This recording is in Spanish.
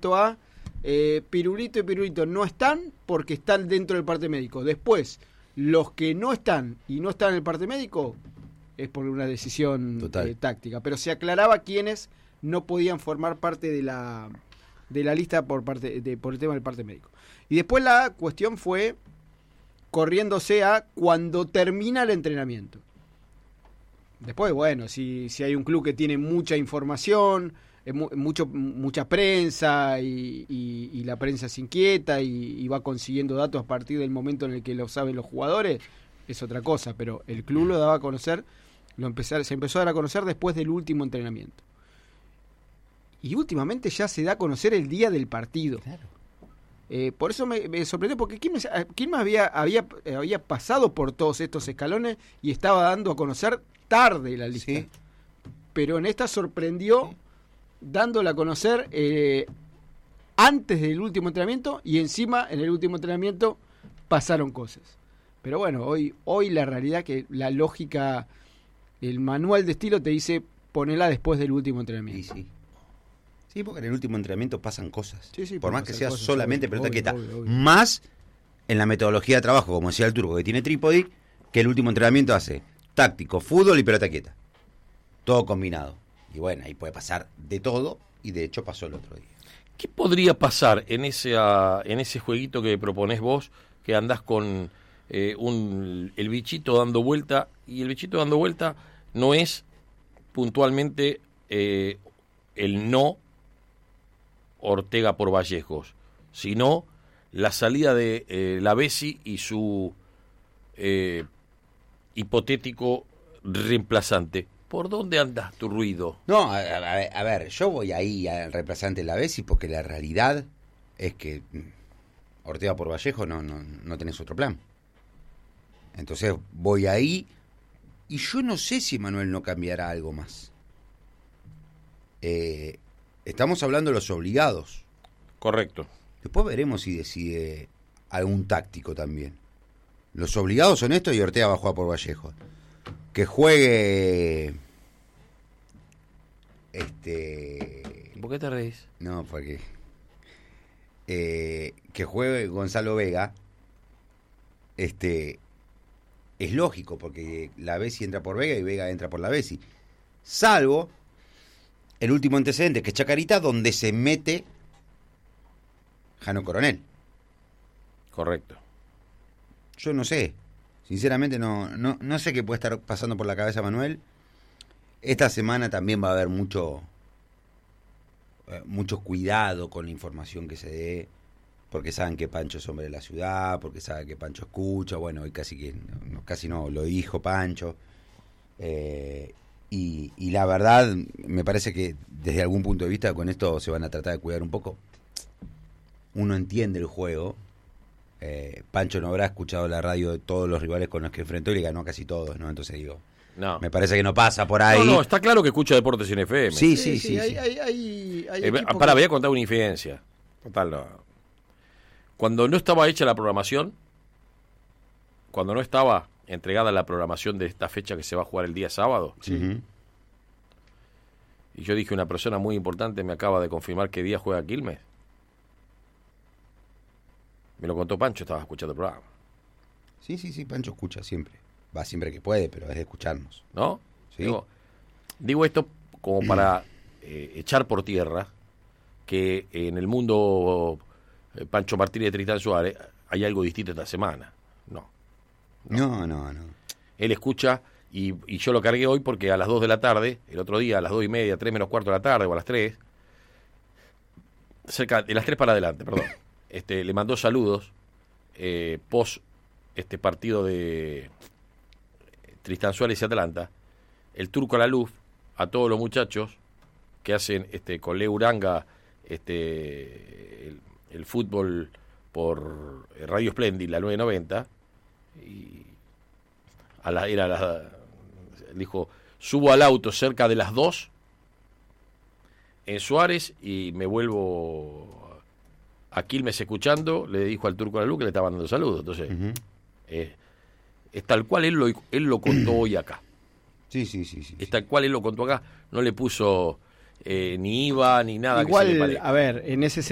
cuanto a Pirulito y Pirulito no están porque están dentro del parte médico. Después, los que no están y no están en el parte médico es por una decisión táctica. Pero se aclaraba quiénes no podían formar parte de la lista por el tema del parte médico. Y después la cuestión fue corriéndose a cuando termina el entrenamiento. Después, bueno, si hay un club que tiene mucha información, mucha prensa y la prensa se inquieta y va consiguiendo datos a partir del momento en el que lo saben los jugadores, es otra cosa, pero el club lo daba a conocer, se empezó a dar a conocer después del último entrenamiento. Y últimamente ya se da a conocer el día del partido. Claro. Por eso me sorprendió, porque Quilmes había pasado por todos estos escalones y estaba dando a conocer tarde la lista. Sí. Pero en esta sorprendió dándola a conocer antes del último entrenamiento, y encima en el último entrenamiento pasaron cosas. Pero bueno, hoy la realidad que la lógica, el manual de estilo te dice ponela después del último entrenamiento. Sí, porque en el último entrenamiento pasan cosas. Sí, por más que sea cosas, solamente pelota quieta. Más en la metodología de trabajo, como decía el Turco, que tiene trípode, que el último entrenamiento hace táctico, fútbol y pelota quieta. Todo combinado. Y bueno, ahí puede pasar de todo, y de hecho pasó el otro día. ¿Qué podría pasar en ese jueguito que proponés vos, que andás con el bichito dando vuelta, y el bichito dando vuelta no es puntualmente el no Ortega por Vallejos, sino la salida de Lavezzi y su hipotético reemplazante? ¿Por dónde andas tu ruido? No, a ver, yo voy ahí al reemplazante Lavezzi porque la realidad es que Ortega por Vallejo no tenés otro plan. Entonces voy ahí y yo no sé si Manuel no cambiará algo más. Estamos hablando de los obligados. Correcto. Después veremos si decide algún táctico también. Los obligados son estos y Ortega va a jugar por Vallejo. Que juegue... ¿Por qué te reís? No, porque... que juegue Gonzalo Vega. Es lógico, porque Lavezzi entra por Vega y Vega entra por Lavezzi. Salvo el último antecedente, que es Chacarita, donde se mete Jano Coronel. Correcto. Yo no sé. Sinceramente no sé qué puede estar pasando por la cabeza Manuel. Esta semana también va a haber mucho cuidado con la información que se dé, porque saben que Pancho es hombre de la ciudad, porque saben que Pancho escucha. Bueno, hoy casi no lo dijo Pancho. Y la verdad, me parece que desde algún punto de vista con esto se van a tratar de cuidar un poco. Uno entiende el juego. Pancho no habrá escuchado la radio de todos los rivales con los que enfrentó y le ganó a casi todos, ¿no? Entonces digo, no, me parece que no pasa por ahí. No, está claro que escucha Deportes en FM. Sí. Voy a contar una infidencia. Total, no. Cuando no estaba hecha la programación, cuando no estaba entregada la programación de esta fecha que se va a jugar el día sábado, Uh-huh. Y yo dije, una persona muy importante me acaba de confirmar qué día juega Quilmes. Me lo contó Pancho, estaba escuchando el programa. Sí, Pancho escucha siempre. Va siempre que puede, pero es de escucharnos. ¿No? Sí. Digo esto como para echar por tierra que en el mundo Pancho Martínez de Tristán Suárez hay algo distinto esta semana. No. Él escucha, y yo lo cargué hoy porque a las 2 de la tarde, el otro día a las 2:30, 3 menos cuarto de la tarde, o a las 3, cerca de las 3 para adelante, perdón, le mandó saludos post este partido de Tristán Suárez y Atlanta, el Turco a la luz, a todos los muchachos que hacen con Leo Uranga el fútbol por Radio Splendid, la 990, y dijo, subo al auto cerca de las 2 en Suárez y me vuelvo a Quilmes escuchando, le dijo al Turco a la luz que le estaba dando saludos. Entonces, Uh-huh. Es tal cual él lo contó hoy acá. Sí. Es tal cual él lo contó acá, no le puso ni IVA ni nada. Igual, que se le parezca. a ver, en ese